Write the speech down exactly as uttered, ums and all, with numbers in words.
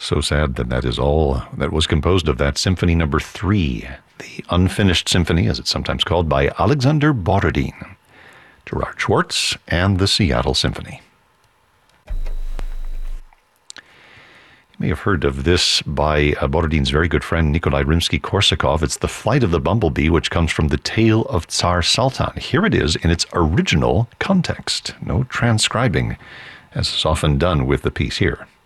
So sad that that is all that was composed of that Symphony Number Three, the Unfinished Symphony, as it's sometimes called, by Alexander Borodin, Gerard Schwartz, and the Seattle Symphony. You may have heard of this by uh, Borodin's very good friend Nikolai Rimsky-Korsakov. It's The Flight of the Bumblebee, which comes from The Tale of Tsar Sultan. Here it is in its original context. No transcribing, as is often done with the piece here.